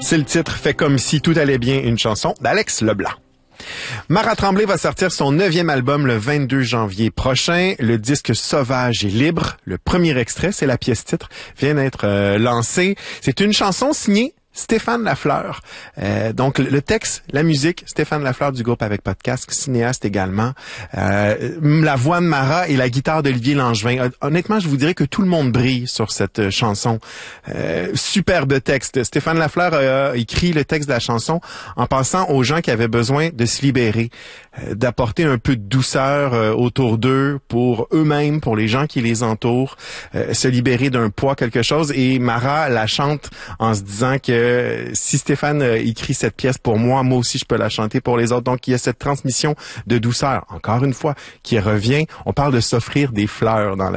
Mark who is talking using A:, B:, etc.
A: C'est le titre « Fait comme si tout allait bien », une chanson d'Alex Leblanc. Mara Tremblay va sortir son 9e album le 22 janvier prochain. Le disque Sauvage et libre, le premier extrait, c'est la pièce titre, vient d'être lancé. C'est une chanson signée Stéphane Lafleur. Donc le texte, la musique, Stéphane Lafleur du groupe Avec Podcast, cinéaste également. La voix de Mara et la guitare d'Olivier Langevin. Honnêtement, je vous dirais que tout le monde brille sur cette chanson. Superbe texte. Stéphane Lafleur a écrit le texte de la chanson en pensant aux gens qui avaient besoin de se libérer, d'apporter un peu de douceur autour d'eux, pour eux-mêmes, pour les gens qui les entourent, se libérer d'un poids, quelque chose. Et Mara la chante en se disant que si Stéphane écrit cette pièce pour moi aussi je peux la chanter pour les autres. Donc il y a cette transmission de douceur, encore une fois, qui revient. On parle de s'offrir des fleurs dans la